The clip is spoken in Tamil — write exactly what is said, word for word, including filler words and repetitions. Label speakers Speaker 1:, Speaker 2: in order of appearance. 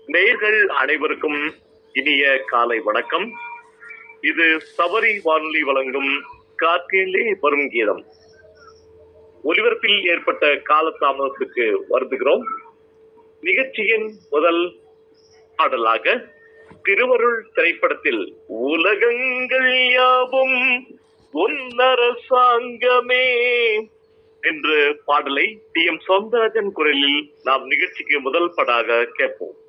Speaker 1: நேயர்கள் அனைவருக்கும் இனிய காலை வணக்கம். இது சபரி வானொலி வழங்கும் காற்றிலே வரும் கீதம். ஒலிபரப்பில் ஏற்பட்ட காலதாமதத்துக்கு வருந்துகிறோம். நிகழ்ச்சியின் முதல் பாடலாக திருவருள் திரைப்படத்தில் உலகங்கள் யாவும் உன்னரசாங்கமே என்ற பாடலை டி எம் சௌந்தரராஜன் குரலில் நாம் நிகழ்ச்சிக்கு முதல் படாக கேட்போம்.